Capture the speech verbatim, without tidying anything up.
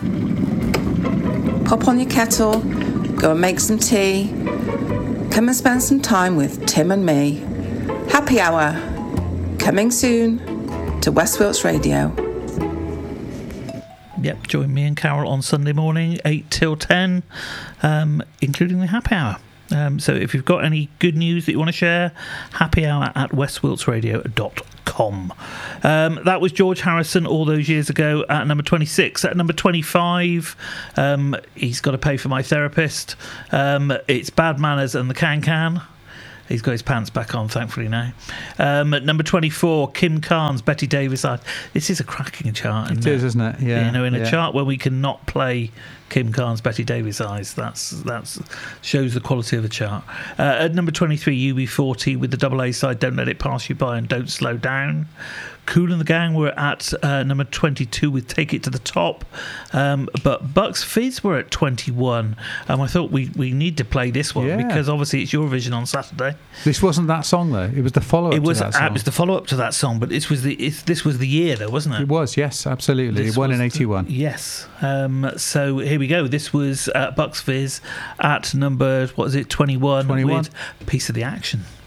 Pop on your kettle, go and make some tea. Come and spend some time with Tim and me. Happy Hour, coming soon to West Wilts Radio. Yep, join me and Carol on Sunday morning, eight till ten, um, including the happy hour. Um, so if you've got any good news that you want to share, happy hour at west wilts radio dot com. Um, that was George Harrison all those years ago at number twenty-six. At number twenty-five, um, he's got to pay for my therapist. Um, it's Bad Manners and the Can Can. He's got his pants back on, thankfully, now. Um, at number twenty-four, Kim Carnes, Betty Davis. This is a cracking chart, isn't it? It is, isn't it? Yeah. You know, in a yeah. chart where we cannot play Kim Carnes, Betty Davis Eyes, that's that's shows the quality of the chart. Uh, at number twenty-three, U B forty with the double A side, Don't Let It Pass You By and Don't Slow Down. Kool and the Gang were at uh, number twenty-two with Take It to the Top, um, but Bucks Fizz were at twenty-one. Um, I thought we, we need to play this one yeah. because obviously it's Eurovision on Saturday. This wasn't that song though; it was the follow-up. It was to that song. It was the follow-up to that song, but this was the it's, this was the year though, wasn't it? It was, yes, absolutely. This it won in the, eighty-one. Yes. Um, so here we go. This was uh, Bucks Fizz at number what is it, twenty-one, twenty-one. with Piece of the Action.